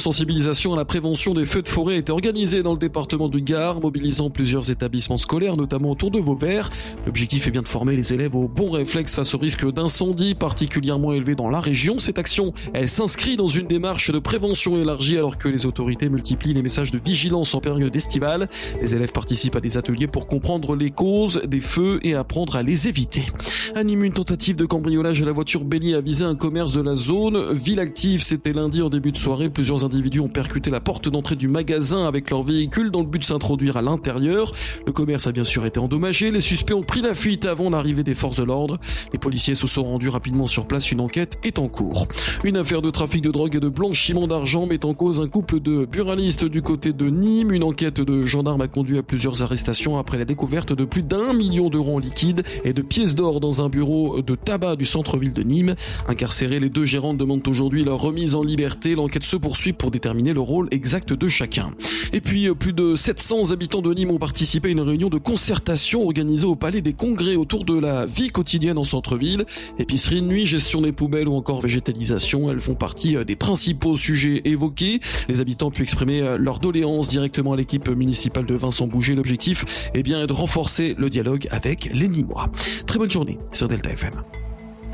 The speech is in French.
sensibilisation à la prévention des feux de forêt a été organisée dans le département du Gard, mobilisant plusieurs établissements scolaires, notamment autour de Vauvert. L'objectif est bien de former les élèves aux bons réflexes face au risque d'incendie particulièrement élevé dans la région. Cette action, elle s'inscrit dans une démarche de prévention élargie alors que les autorités multiplient les messages de vigilance en période estivale. Les élèves participent à des ateliers pour comprendre les causes des feux et apprendre à les éviter. À Nîmes, une tentative de cambriolage à la voiture bélier a visé un commerce de la zone. Ville active, c'était lundi en début de soirée. Plusieurs individus ont percuté la porte d'entrée du magasin avec leur véhicule dans le but de s'introduire à l'intérieur. Le commerce a bien sûr été endommagé. Les suspects ont pris la fuite avant l'arrivée des forces de l'ordre. Les policiers se sont rendus rapidement sur place. Une enquête est en cours. Une affaire de trafic de drogue et de blanchiment d'argent met en cause un couple de buralistes du côté de Nîmes. Une enquête de gendarmes a conduit à plusieurs arrestations après la découverte de plus d'1 million d'euros en liquide et de pièces d'or dans un bureau de tabac du centre-ville de Nîmes. Incarcérés, les deux gérants demandent aujourd'hui leur remise en liberté. L'enquête se poursuit pour déterminer le rôle exact de chacun. Et puis, plus de 700 habitants de Nîmes ont participé à une réunion de concertation organisée au Palais des Congrès autour de la vie quotidienne en centre-ville. Épicerie de nuit, gestion des poubelles ou encore végétalisation, elles font partie des principaux sujets évoqués. Les habitants ont pu exprimer leurs doléances directement à l'équipe municipale de Vincent Bouger. L'objectif est bien de renforcer le dialogue avec les Nîmois. Très bonne journée sur Delta FM.